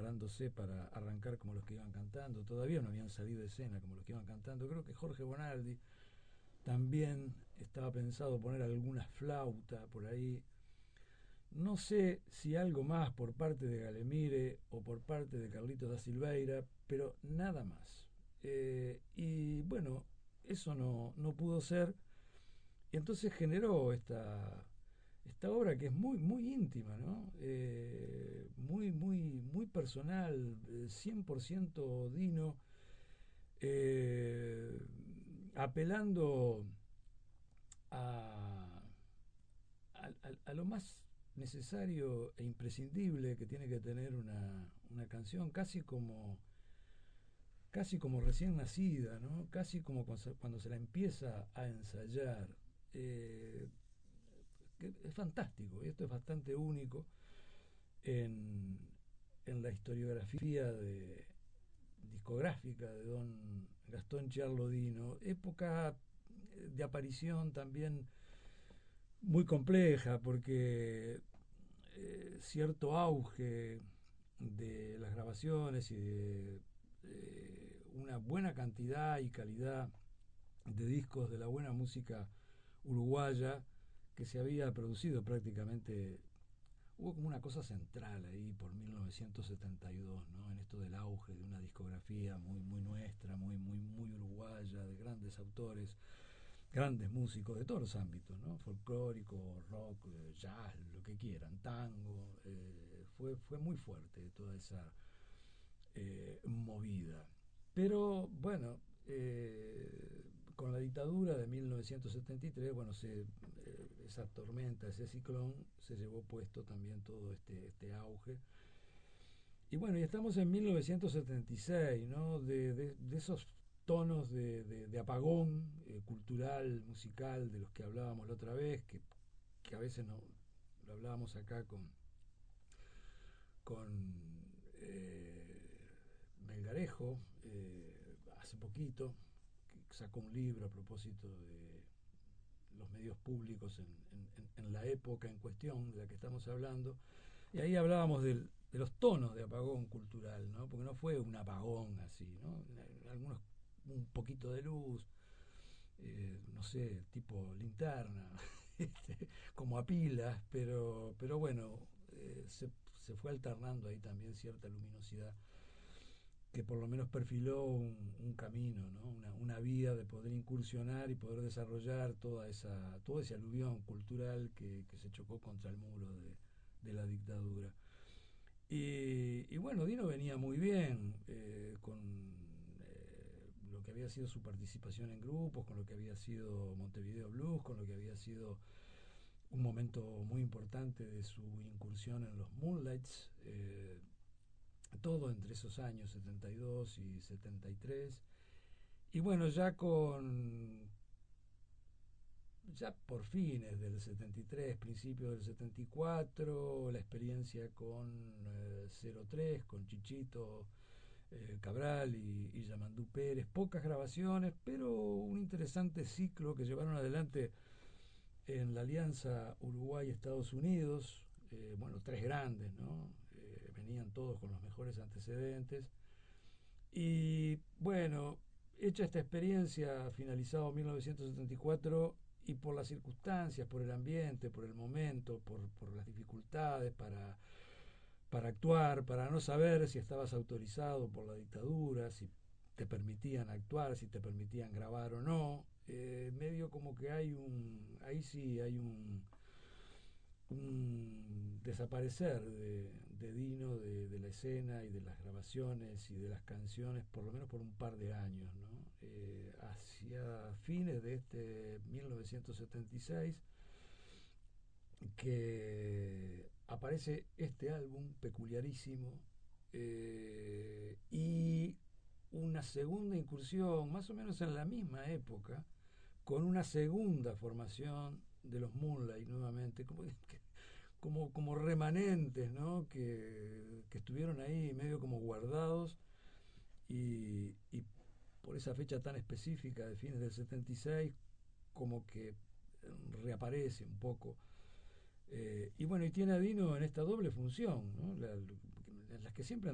preparándose para arrancar como los que iban cantando, todavía no habían salido de escena como los que iban cantando. Creo que Jorge Bonaldi también estaba pensado poner alguna flauta por ahí. No sé si algo más por parte de Galemire o por parte de Carlitos da Silveira, pero nada más. Y bueno, eso no pudo ser, y entonces generó esta obra que es muy íntima, ¿no? Muy personal, 100% Dino, eh, apelando a, a lo más necesario e imprescindible que tiene que tener una canción, casi como recién nacida, ¿no? Casi como cuando se la empieza a ensayar. Eh, que es fantástico, y esto es bastante único en, en la historiografía discográfica de don Gastón Charlodino, época de aparición también muy compleja, porque cierto auge de las grabaciones y de una buena cantidad y calidad de discos de la buena música uruguaya que se había producido prácticamente. Hubo como una cosa central ahí por 1972, ¿no? En esto del auge de una discografía muy nuestra, muy uruguaya, de grandes autores, grandes músicos de todos los ámbitos, ¿no? Folclórico, rock, jazz, lo que quieran, tango. Fue muy fuerte toda esa movida. Pero bueno, con la dictadura de 1973, bueno, esa tormenta, ese ciclón, se llevó puesto también todo este auge. Y bueno, y estamos en 1976, ¿no? De esos tonos de apagón cultural, musical, de los que hablábamos la otra vez, que a veces no lo hablábamos acá con Melgarejo, hace poquito, que sacó un libro a propósito de los medios públicos en la época en cuestión de la que estamos hablando, y ahí hablábamos de los tonos de apagón cultural, ¿no? Porque no fue un apagón así, ¿no? Algunos, un poquito de luz, no sé, tipo linterna, como a pilas, pero bueno, se fue alternando ahí también cierta luminosidad que por lo menos perfiló un camino, ¿no? Una vía de poder incursionar y poder desarrollar todo ese aluvión cultural que se chocó contra el muro de la dictadura. Y bueno, Dino venía muy bien con lo que había sido su participación en grupos, con lo que había sido Montevideo Blues, con lo que había sido un momento muy importante de su incursión en los Moonlights, todo entre esos años 72 y 73. Y bueno, ya por fines del 73, principios del 74, la experiencia con 03, con Chichito Cabral y Yamandú Pérez, pocas grabaciones, pero un interesante ciclo que llevaron adelante en la alianza Uruguay-Estados Unidos. Bueno, tres grandes, ¿no? Venían todos con los mejores antecedentes. Y bueno, hecha esta experiencia, finalizado 1974, y por las circunstancias, por el ambiente, por el momento, por las dificultades para actuar, para no saber si estabas autorizado por la dictadura, si te permitían actuar, si te permitían grabar o no, medio como que ahí sí hay un desaparecer de Dino, de la escena y de las grabaciones y de las canciones, por lo menos por un par de años, ¿no? Hacia fines de este 1976, que aparece este álbum peculiarísimo, y una segunda incursión, más o menos en la misma época, con una segunda formación de los Moonlight nuevamente, como remanentes, ¿no? Que estuvieron ahí medio como guardados, y por esa fecha tan específica de fines del 76, como que reaparece un poco. Y bueno, y tiene a Dino en esta doble función, ¿no? Las que siempre